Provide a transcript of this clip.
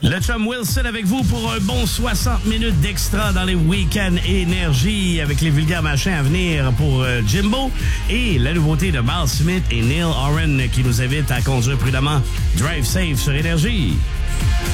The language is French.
Le chum Wilson avec vous pour un bon 60 minutes d'extra dans les week-ends énergie avec les vulgaires machins à venir pour Jimbo et la nouveauté de Mal Smith et Neil Horan qui nous invitent à conduire prudemment. Drive safe sur Énergie.